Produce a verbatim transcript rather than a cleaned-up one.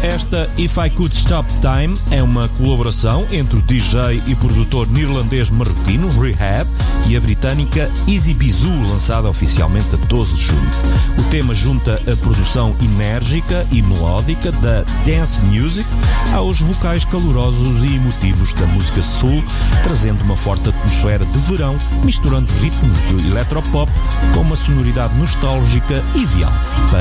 Esta If I Could Stop Time é uma colaboração entre o D J e produtor neerlandês-marroquino Rehab e a britânica Easy Bizou, lançada oficialmente a doze de julho. O tema junta a produção enérgica e melódica da dance music aos vocais calorosos e emotivos da música soul, trazendo uma forte atmosfera de verão, misturando ritmos de electropop com uma sonoridade nostálgica ideal